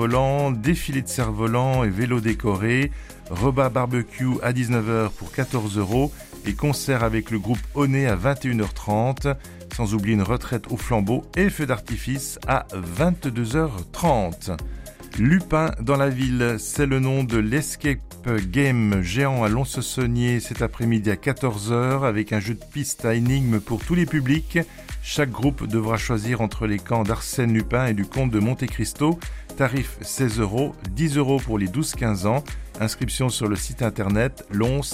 cerfs-volants, défilé de cerfs-volants et vélos décorés, repas barbecue à 19h pour 14 € et concert avec le groupe Oné à 21h30, sans oublier une retraite au flambeau et feu d'artifice à 22h30. Lupin dans la ville, c'est le nom de l'escape game géant à Lons-le-Saunier cet après-midi à 14h avec un jeu de piste à énigmes pour tous les publics. Chaque groupe devra choisir entre les camps d'Arsène Lupin et du comte de Monte Cristo. Tarif 16 €, 10 € pour les 12-15 ans. Inscription sur le site internet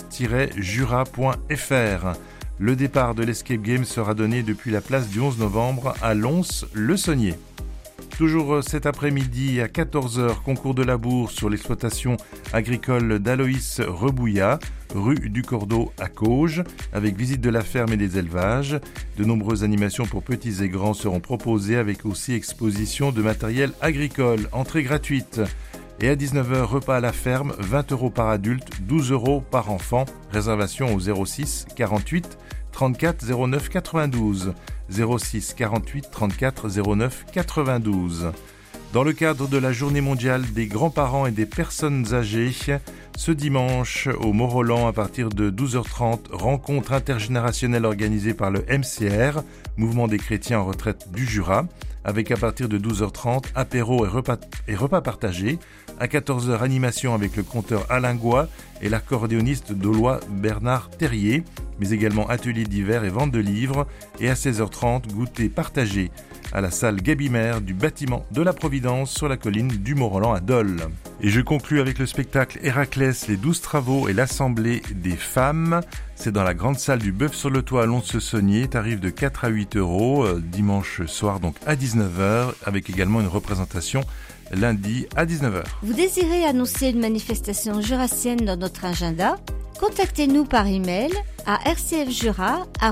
lons-jura.fr. Le départ de l'escape game sera donné depuis la place du 11 novembre à Lons-le-Saunier. Toujours cet après-midi à 14h, concours de labour sur l'exploitation agricole d'Aloïs Rebouillat, rue du Cordeau à Cauges, avec visite de la ferme et des élevages. De nombreuses animations pour petits et grands seront proposées avec aussi exposition de matériel agricole, entrée gratuite. Et à 19h, repas à la ferme, 20 € par adulte, 12 € par enfant. Réservation au 06 48 34 09 92. 06 48 34 09 92. Dans le cadre de la journée mondiale des grands-parents et des personnes âgées, ce dimanche au Mont-Roland à partir de 12h30, rencontre intergénérationnelle organisée par le MCR, Mouvement des chrétiens en retraite du Jura, avec à partir de 12h30, apéro et repas partagés. À 14h, animation avec le conteur Alain Goua et l'accordéoniste daulois Bernard Terrier, mais également ateliers divers et vente de livres. Et à 16h30, goûter partagé à la salle Gabimère du bâtiment de la Providence sur la colline du Mont-Roland à Dole. Et je conclus avec le spectacle Héraclès, les 12 travaux et l'Assemblée des femmes. C'est dans la grande salle du Bœuf sur le Toit à Lons-le-Saunier, tarif de 4 à 8 €, dimanche soir donc à 19h, avec également une représentation lundi à 19h. Vous désirez annoncer une manifestation jurassienne dans notre agenda? Contactez-nous par email à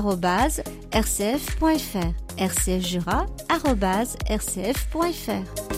rcfjura@rcf.fr. rcfjura@rcf.fr.